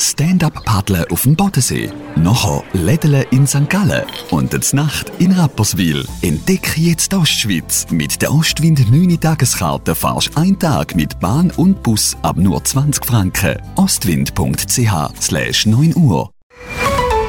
Stand-up-Paddeln auf dem Bodensee. Nachher Lädeln in St. Gallen und die Nacht in Rapperswil. Entdecke jetzt die Ostschweiz. Mit der Ostwind 9-Tageskarte fahrst du einen Tag mit Bahn und Bus ab nur 20 Franken. Ostwind.ch/9 Uhr